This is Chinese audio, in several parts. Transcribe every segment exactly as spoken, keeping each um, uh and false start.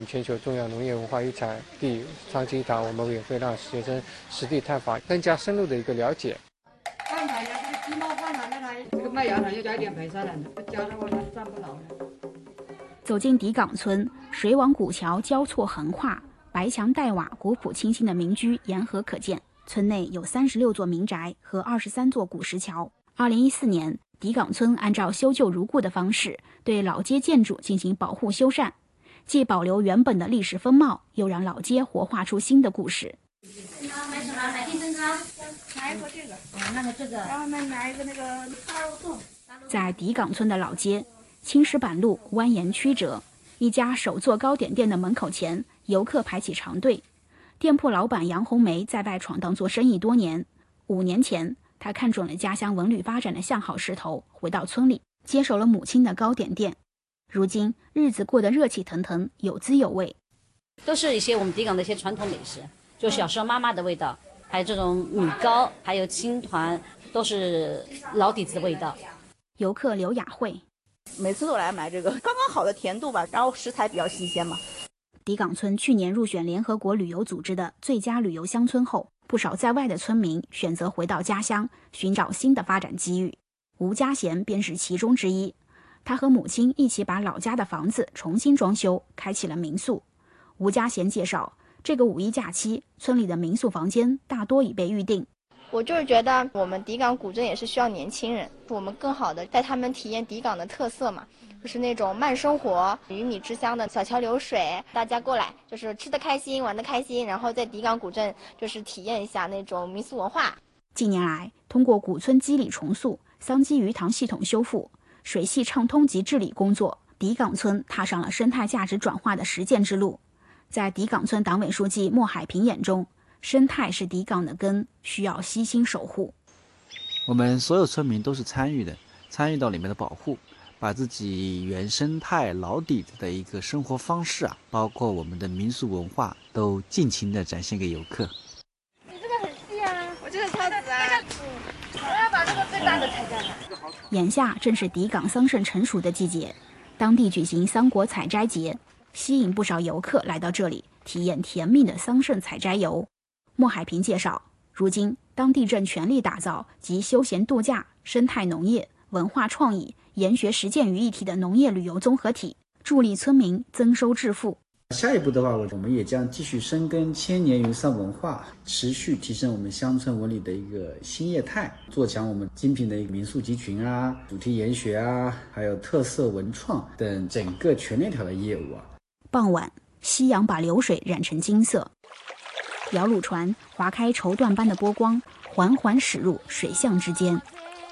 全球重要农业文化遗产地长期塔，我们也会让学生实地探访，更加深入的一个了解。 换台呀，这个鸡毛换了，那它这个麦芽糖又加一点白砂糖的，不加的话它站不牢的。 走进底岗村，水网古桥交错横跨，白墙黛瓦、古朴清新的民居沿河可见。村内有三十六座民宅和二十三座古石桥。二零一四年，底岗村按照修旧如故的方式，对老街建筑进行保护修缮。既保留原本的历史风貌，又让老街活化出新的故事。 买什么？买地增糕？买一个这个。哦，那个这个。然后呢，买一个那个大肉粽。 在底岗村的老街，青石板路蜿蜒曲折，一家手做糕点店的门口前，游客排起长队。店铺老板杨红梅在外闯荡做生意多年，五年前，她看准了家乡文旅发展的向好势头，回到村里接手了母亲的糕点店。如今日子过得热气腾腾，有滋有味， 都是一些我们底岗的一些传统美食，就小时候妈妈的味道，还有这种米糕，还有青团，都是老底子的味道。 游客刘雅慧， 每次都来买这个，刚刚好的甜度吧，然后食材比较新鲜嘛。 底岗村去年入选联合国旅游组织的最佳旅游乡村后，不少在外的村民选择回到家乡，寻找新的发展机遇。吴家贤便是其中之一。他和母亲一起把老家的房子重新装修，开启了民宿。吴家贤介绍，这个五一假期，村里的民宿房间大多已被预定。 我就是觉得我们底岗古镇也是需要年轻人，我们更好的带他们体验底岗的特色嘛，就是那种慢生活、鱼米之乡的小桥流水，大家过来就是吃得开心、玩得开心，然后在底岗古镇就是体验一下那种民俗文化。 近年来，通过古村基理重塑、桑基鱼塘系统修复、水系畅通及治理工作，底岗村踏上了生态价值转化的实践之路。在底岗村党委书记莫海平眼中，生态是底岗的根，需要悉心守护。 我们所有村民都是参与的，参与到里面的保护，把自己原生态老底子的一个生活方式啊，包括我们的民俗文化，都尽情的展现给游客。 你这个很细啊， 我这个超值啊！ 我要把这个最大的采下来。 眼下正是底岗桑葚成熟的季节，当地举行桑果采摘节，吸引不少游客来到这里体验甜蜜的桑葚采摘游。莫海平介绍，如今当地正全力打造集休闲度假、生态农业、文化创意、研学实践于一体的农业旅游综合体，助力村民增收致富。 下一步的话，我们也将继续深耕千年云上文化，持续提升我们乡村文旅的一个新业态，做强我们精品的一个民宿集群啊、主题研学啊，还有特色文创等整个全链条的业务啊。 傍晚，夕阳把流水染成金色，摇橹船划开绸缎般的波光，缓缓驶入水巷之间。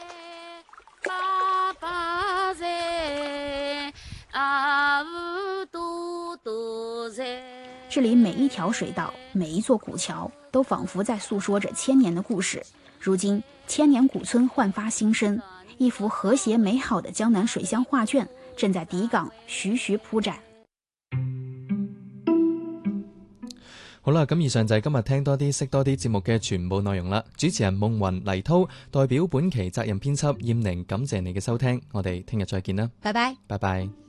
这里每一条水道，每一座古桥，都仿佛在诉说着千年的故事。如今，千年古村焕发新生，一幅和谐美好的江南水乡画卷正在底岗徐徐鋪展。 好啦，咁以上就係今日聽多啲識多啲節目嘅全部內容啦。主持人夢雲黎濤代表本期責任編輯燕寧，感謝你嘅收聽，我哋聽日再見啦， 拜拜， 拜拜。